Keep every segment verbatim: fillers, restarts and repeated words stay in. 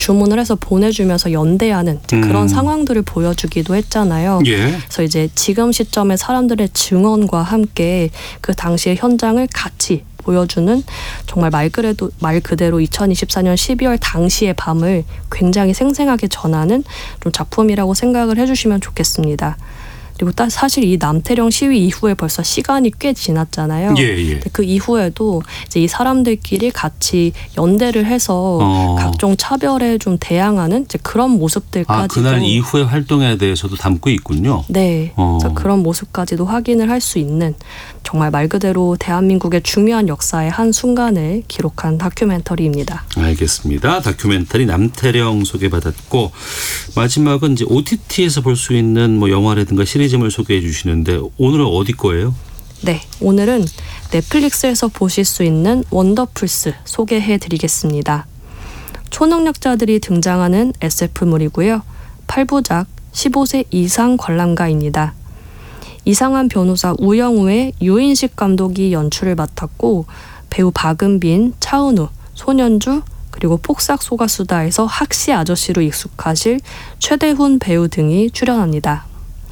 주문을 해서 보내주면서 연대하는 음. 그런 상황들을 보여주기도 했잖아요. 예. 그래서 이제 지금 시점에 사람들의 증언과 함께 그 당시의 현장을 같이 보여주는 정말 말 그대로, 말 그대로 이천이십사 년 십이월 당시의 밤을 굉장히 생생하게 전하는 좀 작품이라고 생각을 해주시면 좋겠습니다. 그리고 사실 이 남태령 시위 이후에 벌써 시간이 꽤 지났잖아요. 예, 예. 그 이후에도 이제 이 사람들끼리 같이 연대를 해서 어. 각종 차별에 좀 대항하는 이제 그런 모습들까지도. 아, 그날 이후의 활동에 대해서도 담고 있군요. 네. 어. 그런 모습까지도 확인을 할 수 있는 정말 말 그대로 대한민국의 중요한 역사의 한 순간을 기록한 다큐멘터리입니다. 알겠습니다. 다큐멘터리 남태령 소개받았고 마지막은 이제 오티티에서 볼 수 있는 뭐 영화라든가 시리즈물 소개해 주시는데 오늘은 어디 거예요? 네, 오늘은 넷플릭스에서 보실 수 있는 원더풀스 소개해 드리겠습니다. 초능력자들이 등장하는 에스에프물이고요. 팔 부작 십오 세 이상 관람가입니다. 이상한 변호사 우영우의 유인식 감독이 연출을 맡았고 배우 박은빈, 차은우, 손현주 그리고 폭삭 소가수다에서 학시 아저씨로 익숙하실 최대훈 배우 등이 출연합니다.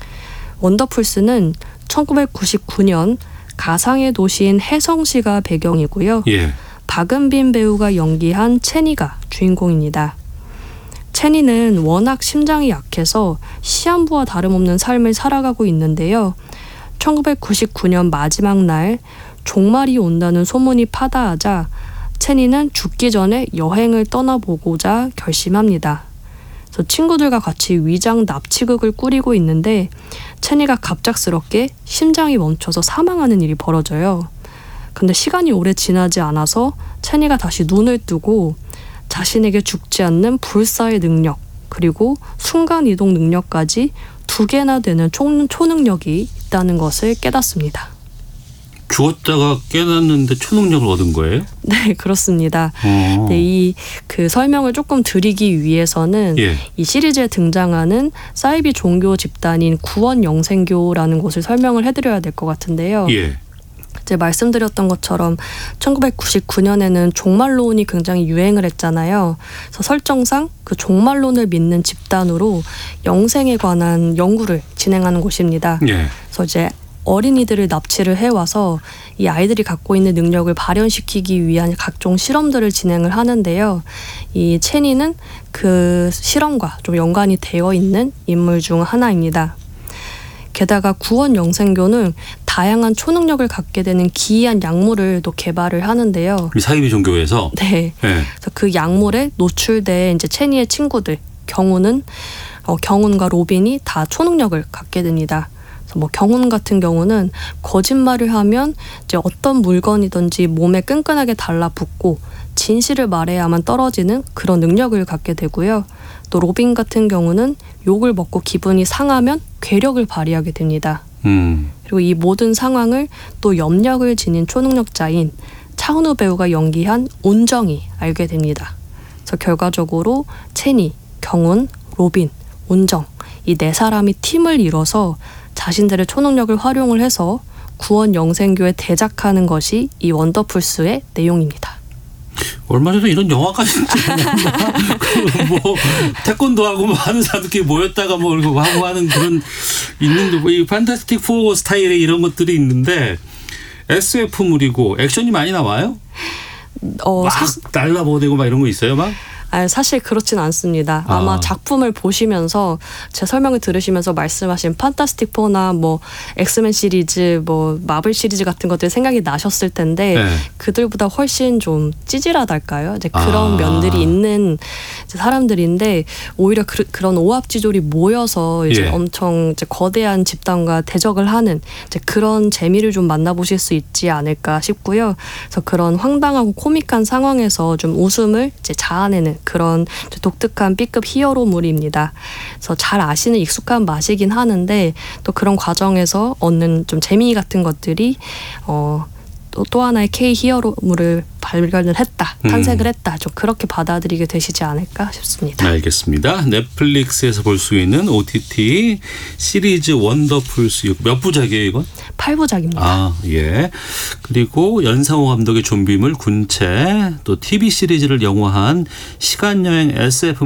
원더풀스는 천구백구십구 년 가상의 도시인 혜성시가 배경이고요. 예. 박은빈 배우가 연기한 채니가 주인공입니다. 채니는 워낙 심장이 약해서 시한부와 다름없는 삶을 살아가고 있는데요. 천구백구십구 년 마지막 날 종말이 온다는 소문이 파다하자 채니는 죽기 전에 여행을 떠나보고자 결심합니다. 그래서 친구들과 같이 위장 납치극을 꾸리고 있는데 채니가 갑작스럽게 심장이 멈춰서 사망하는 일이 벌어져요. 근데 시간이 오래 지나지 않아서 채니가 다시 눈을 뜨고 자신에게 죽지 않는 불사의 능력 그리고 순간이동 능력까지 두 개나 되는 초, 초능력이 있다는 것을 깨닫습니다. 죽었다가 깨닫는데 초능력을 얻은 거예요? 네, 그렇습니다. 네, 이 그 설명을 조금 드리기 위해서는 예. 이 시리즈에 등장하는 사이비 종교 집단인 구원 영생교라는 것을 설명을 해드려야 될 것 같은데요. 예. 이제 말씀드렸던 것처럼 천구백구십구 년에는 종말론이 굉장히 유행을 했잖아요. 그래서 설정상 그 종말론을 믿는 집단으로 영생에 관한 연구를 진행하는 곳입니다. 예. 그래서 이제 어린이들을 납치를 해와서 이 아이들이 갖고 있는 능력을 발현시키기 위한 각종 실험들을 진행을 하는데요. 이 채니는 그 실험과 좀 연관이 되어 있는 인물 중 하나입니다. 게다가 구원 영생교는 다양한 초능력을 갖게 되는 기이한 약물을 또 개발을 하는데요. 이 사이비 종교에서? 네. 네. 그래서 그 약물에 노출된 이제 채니의 친구들, 경훈은 어, 경훈과 로빈이 다 초능력을 갖게 됩니다. 뭐 경훈 같은 경우는 거짓말을 하면 이제 어떤 물건이든지 몸에 끈끈하게 달라붙고 진실을 말해야만 떨어지는 그런 능력을 갖게 되고요. 또 로빈 같은 경우는 욕을 먹고 기분이 상하면 괴력을 발휘하게 됩니다. 음. 그리고 이 모든 상황을 또 염력을 지닌 초능력자인 차은우 배우가 연기한 온정이 알게 됩니다. 그래서 결과적으로 채니, 경훈, 로빈, 온정 이 네 사람이 팀을 이뤄서 자신들의 초능력을 활용을 해서 구원 영생교에 대작하는 것이 이 원더풀스의 내용입니다. 얼마 전에 이런 영화까지 뭐 태권도하고 뭐 하는 사람들끼리 모였다가 뭐 하고 하는 그런 있는데 뭐 이 판타스틱 포 스타일의 이런 것들이 있는데 에스에프물이고 액션이 많이 나와요? 어, 막 사실, 날라보내고 막 이런 거 있어요, 막? 아, 사실 그렇진 않습니다. 아마 아. 작품을 보시면서 제 설명을 들으시면서 말씀하신 판타스틱 포나 뭐 엑스맨 시리즈, 뭐 마블 시리즈 같은 것들 생각이 나셨을 텐데 네. 그들보다 훨씬 좀 찌질하달까요? 이제 그런 아. 면들이 있는 이제 사람들인데 오히려 그, 그런 오합지졸이 모여서 이제 예. 엄청 이제 거대한 집단과 대적을 하는 이제 그런 재미를 좀 만나보실 수 있지 않을까 싶고요. 그래서 그런 황당하고 코믹한 상황에서 좀 웃음을 이제 자아내는 그런 독특한 B급 히어로물입니다. 그래서 잘 아시는 익숙한 맛이긴 하는데 또 그런 과정에서 얻는 좀 재미 같은 것들이 어, 또, 또 하나의 K 히어로물을 발견을 했다, 탄생을 했다. 좀 그렇게 받아들이게 되시지 않을까 싶습니다. 알겠습니다. 넷플릭스에서 볼 수 있는 오티티 시리즈 원더풀스 몇 부작이에요, 이건? 팔 부작입니다. 아, 예. 그리고 연상호 감독의 좀비물 군체, 또 티비 시리즈를 영화한 시간여행 에스에프